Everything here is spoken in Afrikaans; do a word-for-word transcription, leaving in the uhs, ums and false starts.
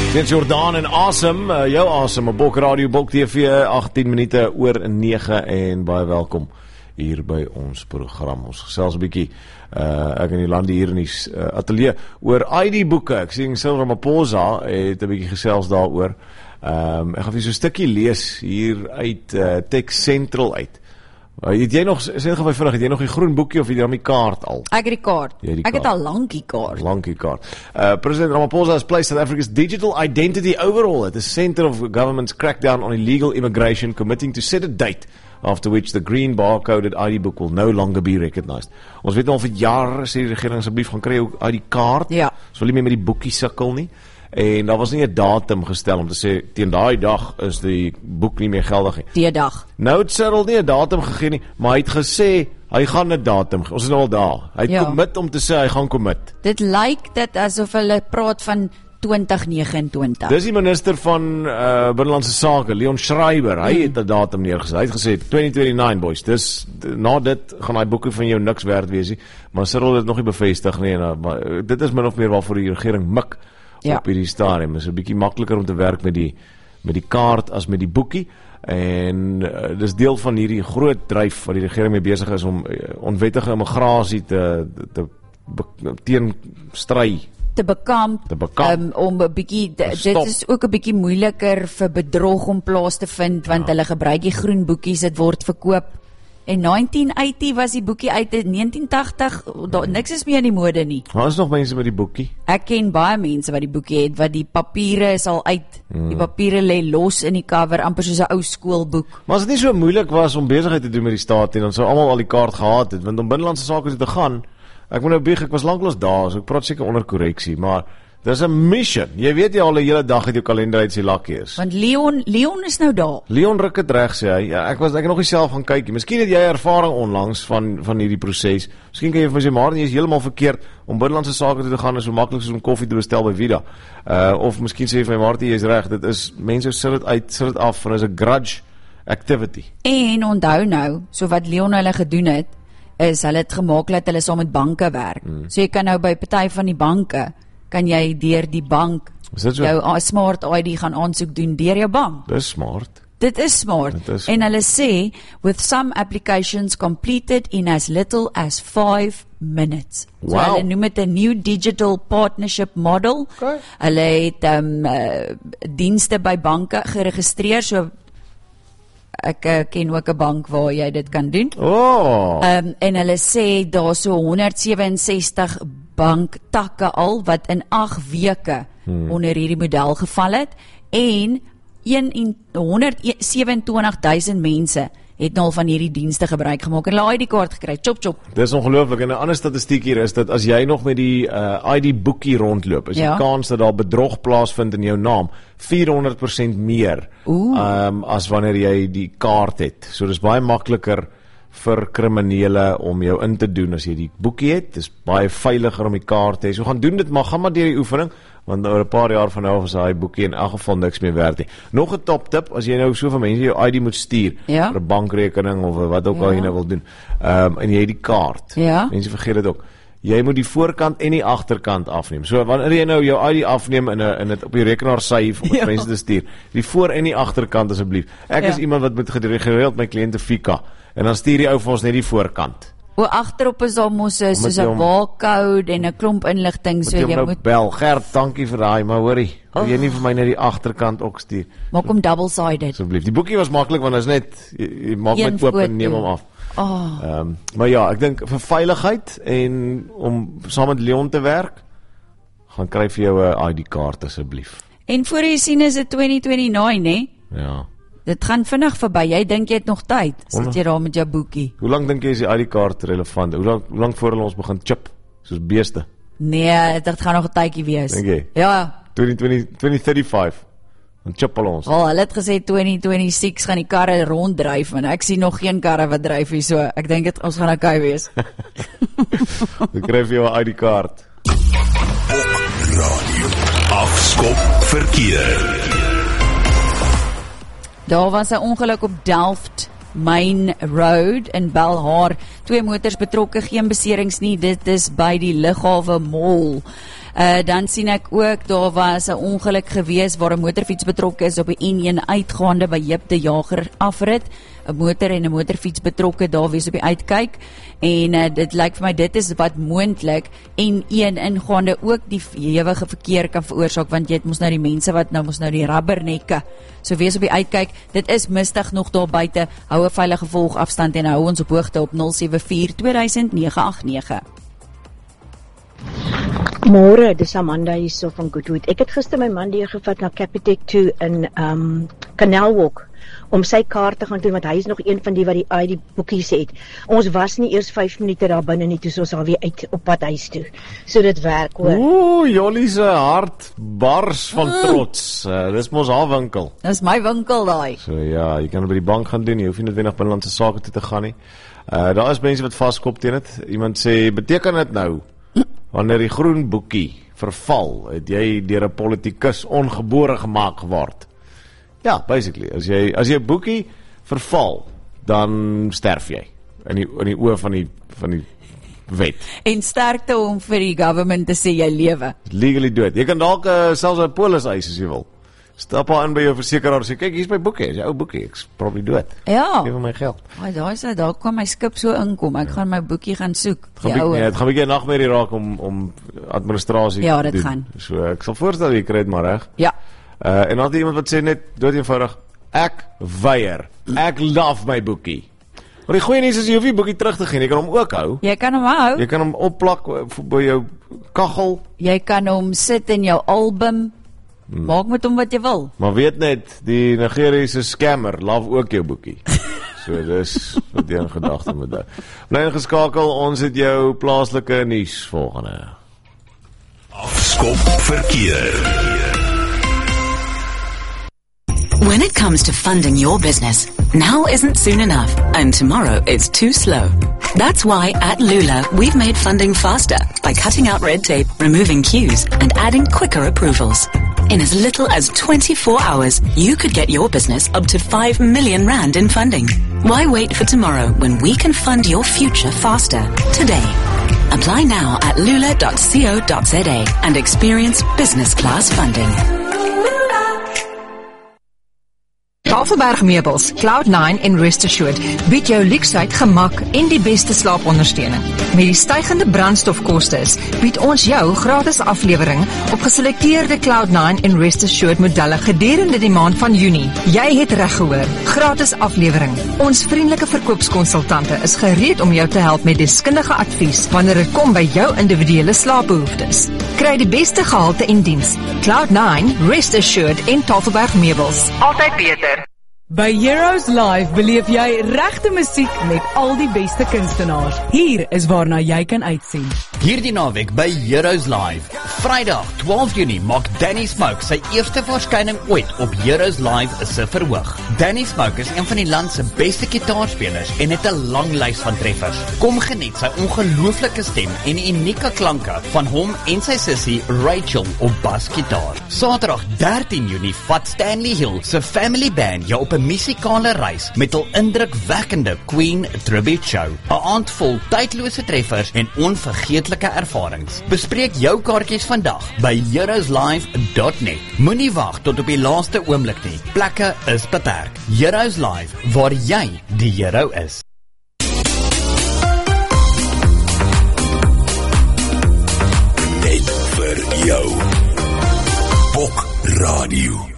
Dit Jordaan en Awesome, uh, jou Awesome, op Bok Radio, Bok T V, agttien minute oor nege en baie welkom hier by ons program. Ons gesels 'n bietjie, uh, ek in die lande hier in die uh, atelier, oor I D boeke. Ek sien Cyril Ramaphosa het 'n bietjie gesels daaroor. Um, ek gaan vir so 'n stukkie lees hier uit uh, Tech Central uit. Uh, het jy nog, sê gaan my vinnig, het jy nog die groen boekie of het jy dan die kaart al? Ek het die kaart. Ja, die ek kaart. het al lankie kaart. Lankie kaart. Uh, President Ramaphosa has placed South Africa's digital identity overall at the center of the government's crackdown on illegal immigration, committing to set a date after which the green barcoded I D book will no longer be recognized. Ons weet al vir jare, sê die regering asseblief gaan kry ook I D kaart. Ja. Ons wil nie meer met die boekie sukkel nie. En daar was nie 'n datum gestel om te sê teen daai dag is die boek nie meer geldig nie. Die dag. Nou het Cyril nie 'n datum gegee nie, maar hy het gesê hy gaan 'n datum gee. Ons is nou al daar. Hy het Ja. commit om te sê hy gaan commit. Dit lyk dit asof hulle praat van twintig negenentwintig. Dis die minister van uh, Binnelandse Sake, Leon Schreiber. Hy mm. het 'n datum neergesit. Hy het gesê twenty twenty-nine boys. Dis na dit gaan daai boeke van jou niks werd wees nie. Maar Cyril het dit nog nie bevestig nie. En, uh, dit is min of meer waarvoor die regering mik. Ja. Op hierdie stadium is 'n bietjie makliker om te werk met die met die kaart as met die boekie en uh, dis deel van hierdie groot dryf wat die regering mee besig is om uh, onwettige immigrasie te te, te teen stry te bekamp, te bekamp um, om 'n bietjie dit is ook 'n bietjie moeiliker vir bedrog om plaas te vind want ja. hulle gebruik die groen boekies, dit word verkoop. En negentien eighty was die boekie uit in negentien tachtig, daar niks is meer in die mode nie. Daar is nog mense met die boekie. Ek ken baie mense wat die boekie het, wat die papiere is al uit. Hmm. Die papiere lê los in die cover, amper soos 'n ou skoolboek. Maar as dit nie so moeilik was om besigheid te doen met die staat en dan sou almal al die kaart gehad het, want om binnelandse sake te gaan, ek moet nou bieg, ek was lanklaas daar, so ek praat seker onder korreksie, maar dis 'n mission. Jy weet jy al 'n hele dag het jou kalender uit sy lakkie is. Want Leon, Leon is nou daar. Leon ruk het reg, sê hy. Ja, ek was ek het nog nie self gaan kyk nie. Miskien het jy ervaring onlangs van van hierdie proses. Miskien kan jy vir my sê, maar jy is heeltemal verkeerd om binnelandse sake toe te gaan is so maklik soos om koffie te bestel by Vida. Uh of miskien sê jy vir my, Martie, jy is reg. Dit is mense sit dit uit, sit dit af en is 'n grudge activity. En onthou nou, so wat Leon hulle gedoen het, is hulle het gemaak dat hulle saam met banke werk. Hmm. So jy kan nou by party van die banke kan jy deur die bank so? jou smart I D gaan aansoek doen deur jou bank. Dis smart. Dit is smart. Dit is en hulle sê, with some applications completed in as little as five minutes. Wow. So hulle noem dit 'n new digital partnership model. Okay. Hulle het um, uh, dienste by banke geregistreer, so ek uh, ken ook 'n bank waar jy dit kan doen. Oh. Um, en hulle sê daar so honderdsewe-en-sestig banktakke al wat in agt weke hmm. onder hierdie model geval het en honderdsewe-en-twintig-duisend mense het nou al van hierdie dienste gebruik gemaak en hulle I D kaart gekry, chop chop. Dis ongelooflik. En 'n ander statistiek hier is dat as jy nog met die uh, I D boekie rondloop, is die ja. kans dat daar bedrog plaasvind in jou naam vierhonderd persent meer um, as wanneer jy die kaart het. So dis baie makliker vir kriminele om jou in te doen as jy die boekie het. Dis baie veiliger om die kaart te hê. So gaan doen dit, maar gaan maar deur die oefening, want oor 'n paar jaar van nou af is daai boekie in elk geval niks meer werd nie. Nog 'n top tip, as jy nou soveel mense jou I D moet stuur ja. vir 'n bankrekening of wat ook ja. al jy nou wil doen, um, en jy het die kaart. Ja. Mense vergeet dit ook. Jy moet die voorkant en die agterkant afneem. So wanneer jy nou jou I D afneem en en dit op die rekenaar save om dit ja. mense te stuur, die voor en die agterkant asseblief. Ek ja. is iemand wat met gereeld my kliënte fika en dan stuur die ou vir ons net die voorkant. O, agterop is daar mos soos 'n barcode en 'n klomp inligting, so jy nou moet bel. Gert, dankie vir daai, maar hoorie, wil jy nie vir my net die agterkant ook stuur? Maak hom double-sided. Asseblief. Die boekie was maklik want dit is net jy, jy maak net oop en neem hom af. Oh. Um, maar ja, ek dink vir veiligheid en om saam met Leon te werk, gaan kry vir jou 'n I D kaart asseblief. En voor jy sien is dit twenty twenty-nine, hè? Ja. Dit gaan vinnig verby. Jy dink jy het nog tyd. Sit jy daar met jou boekie. Hoe lank dink jy is die I D kaart relevant? Hoe lank hoe lank voor hulle ons begin chip soos beeste? Nee, dit gaan nog 'n tydjie wees. Dink jy? Ja. twenty twenty, twenty thirty-five. Dan chip hulle ons. Wel, hulle het gesê twenty twenty-six gaan die karre ronddryf en ek sien nog geen karre wat dryf hier, so ek dink dit ons gaan okay wees. Jy kry vir jou 'n I D kaart. Radio. Afskop verkeer. Daar was 'n ongeluk op Delft Main Road in Belhar. Twee motors betrokke, geen beserings nie. Dit is by die Lughawe Mall. Uh, dan sien ek ook, daar was 'n ongeluk gewees waar 'n motorfiets betrokke is op 'n N een uitgaande by Jip de Jager afrit. 'n Motor en 'n motorfiets betrokke daar wees op die uitkyk. En uh, dit lyk vir my dit is wat moontlik N een ingaande ook die ewige verkeer kan veroorsaak, want jy het mos nou die mense wat nou mos nou die rubbernekke. So wees op die uitkyk. Dit is mistig nog daar buite. Hou 'n veilige volgafstand en hou ons op hoogte op nul sewe vier twee duisend nege agt nege. Môre, dis Amanda hier so van Goodwood. Ek het gister my man deurgevat na Capitec toe in um, Canal Walk om sy kaart te gaan doen, want hy is nog een van die wat die I D boekies het. Ons was nie eers vyf minute daar binne nie, toe ons alweer uit op pad huis toe. So dit werk hoor. Oeh, Jollie se hart bars van trots. Uh, dis mos haar winkel. Dis my winkel daai. So ja, jy kan by die bank gaan doen, jy hoef nie noodwendig binnelandse sake toe te gaan nie. Uh, daar is mense wat vaskop teen dit. Iemand sê, beteken dit nou wanneer die groen boekie verval, het jy deur 'n politikus ongebore gemaak geword? Ja, basically, as jy as jy boekie verval, dan sterf jy in die in die oë van die van die wet. En sterkte om vir die government te sê jy lewe. Legally dood. Jy kan dalk uh, selfs 'n polis eis as jy wil. Stap aan by jou versekeraar sê, kyk, hier's my boekie, is jou ou boekie, ek's probably dood. Ja. Geef my geld. Ai, daar is dit, daar kom my skip so inkom. Ek ja. gaan my boekie gaan soek. Dit gaan 'n nee, bietjie 'n nagmerrie raak om om administrasie ja, te doen. Ja, dit gaan. So ek sal voorstel jy kry dit maar reg. Ja. Uh en dan het iemand wat sê net dood eenvoudig, ek weier. Ek love my boekie. Maar die goeie nuus is jy hoef nie boekie terug te gee, jy kan hom ook hou. Jy kan hom hou. Jy kan hom opplak by jou kaggel. Jy kan hom sit in jou album. Hmm. Maak met hom wat jy wil. Maar weet net, die Nigeriese scammer love ook jou boekie. So dis wat jy in gedagte moet hou. Bly ingeskakel, ons het jou plaaslike nuus volgende. Afskop verkeer. When it comes to funding your business, now isn't soon enough, and tomorrow is too slow. That's why at Lula, we've made funding faster by cutting out red tape, removing queues, and adding quicker approvals. In as little as twenty-four hours, you could get your business up to five million rand in funding. Why wait for tomorrow when we can fund your future faster today? Apply now at lula dot co dot za and experience business class funding. Tafelberg Meubels, Cloud nine en Rest Assured bied jou luksheid, gemak en die beste slaapondersteuning. Met die stygende brandstofkostes bied ons jou gratis aflewering op geselekteerde Cloud nine en Rest Assured modelle gedurende die maand van Junie. Jy het reg gehoor, gratis aflewering. Ons vriendelike verkoopskonsultante is gereed om jou te help met deskundige advies wanneer dit kom by jou individuele slaapbehoeftes. Kry die beste gehalte en diens. Cloud nine, Rest Assured en Tafelberg Meubels. Altyd beter. By Heroes Live beleef jy regte musiek met al die beste kunstenaars. Hier is waarna jy kan uitsien. Hierdie naweek by Heroes Live. Vrydag twaalf Junie maak Danny Smoke sy eerste verskyning ooit op Heroes Live se verhoog. Danny Smoke is een van die land se beste gitaarspelers en het 'n lang lys van treffers. Kom geniet sy ongelooflike stem en die unieke klanke van hom en sy sussie Rachel op basgitaar. Saterdag dertien Junie vat Stanley Hill se Family Band jou op 'n musikale reis met 'n indrukwekkende Queen tribute show. 'n Aand vol tydlose treffers en onvergeetlike ervarings. Bespreek jou kaartjies vandag by heroes live dot net. Moenie wag tot op die laaste oomblik nie. Plekke is beperk. Heroes Live, waar jy die hero is. Net vir jou. Bok Radio.